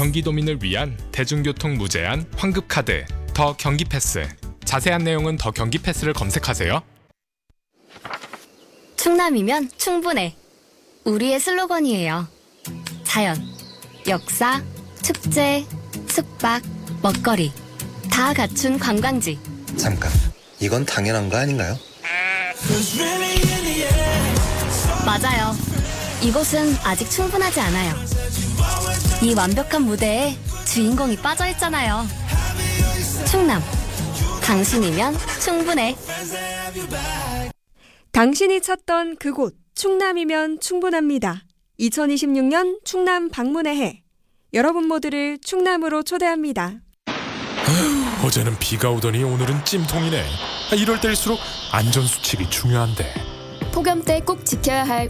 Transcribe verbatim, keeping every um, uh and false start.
경기도민을 위한 대중교통 무제한 환급카드 더 경기패스. 자세한 내용은 더 경기패스를 검색하세요. 충남이면 충분해. 우리의 슬로건이에요. 자연, 역사, 축제, 숙박, 먹거리 다 갖춘 관광지. 잠깐, 이건 당연한 거 아닌가요? 맞아요. 이곳은 아직 충분하지 않아요. 이 완벽한 무대에 주인공이 빠져있잖아요. 충남, 당신이면 충분해. 당신이 찾던 그곳 충남이면 충분합니다. 이천이십육 년 충남 방문의 해. 여러분 모두를 충남으로 초대합니다. 어제는 비가 오더니 오늘은 찜통이네. 이럴 때일수록 안전수칙이 중요한데. 폭염 때 꼭 지켜야 할